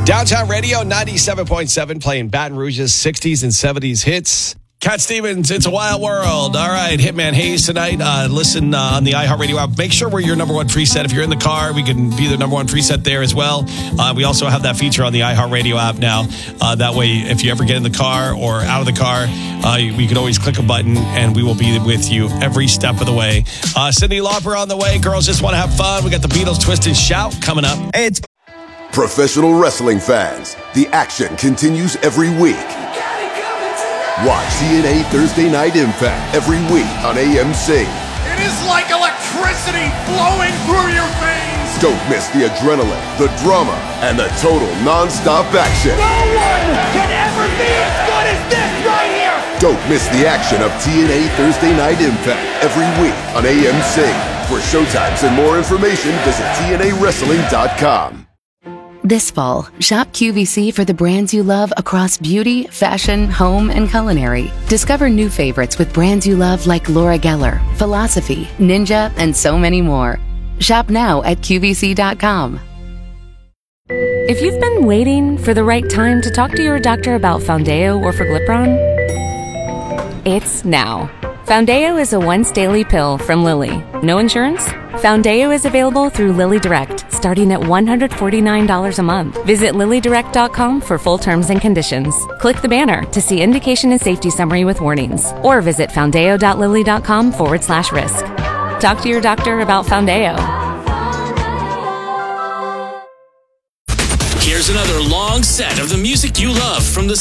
Downtown Radio 97.7 playing Baton Rouge's 60s and 70s hits. Cat Stevens, It's a Wild World. All right, Hitman Hayes tonight. Listen on the iHeartRadio app. Make sure we're your number one preset. If you're in the car, we can be the number one preset there as well. We also have that feature on the iHeartRadio app now. That way, if you ever get in the car or out of the car, we can always click a button and we will be with you every step of the way. Cyndi Lauper on the way. Girls Just Want to Have Fun. We got the Beatles Twist and Shout coming up. Hey, it's Professional wrestling fans, the action continues every week. Watch TNA Thursday Night Impact every week on AMC. It is like electricity flowing through your veins. Don't miss the adrenaline, the drama, and the total non-stop action. No one can ever be as good as this right here. Don't miss the action of TNA Thursday Night Impact every week on AMC. For showtimes and more information, visit TNAWrestling.com. This fall, shop QVC for the brands you love across beauty, fashion, home, and culinary. Discover new favorites with brands you love like Laura Geller, Philosophy, Ninja, and so many more. Shop now at QVC.com. If you've been waiting for the right time to talk to your doctor about Foundeo or Forglipron, it's now. Foundeo is a once-daily pill from Lilly. No insurance? Foundeo is available through Lilly Direct, starting at $149 a month. Visit LillyDirect.com for full terms and conditions. Click the banner to see indication and safety summary with warnings, or visit foundeo.lilly.com/risk. Talk to your doctor about Foundeo. Here's another long set of the music you love from the